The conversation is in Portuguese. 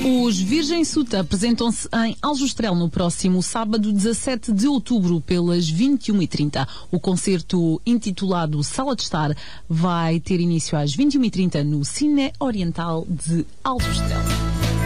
Os Virgem Suta apresentam-se em Aljustrel no próximo sábado, 17 de outubro, pelas 21h30. O concerto, intitulado Sala de Estar, vai ter início às 21h30 no Cine Oriental de Aljustrel.